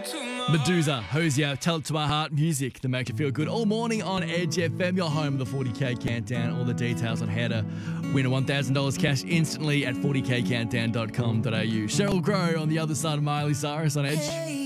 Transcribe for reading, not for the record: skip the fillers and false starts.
Medusa, Hosier, Tell It to My Heart, music that makes you feel good all morning on Edge FM, your home of the 40k countdown. All the details on how to win a $1,000 cash instantly at 40kcountdown.com.au. Sheryl Crow on the other side of Miley Cyrus on Edge.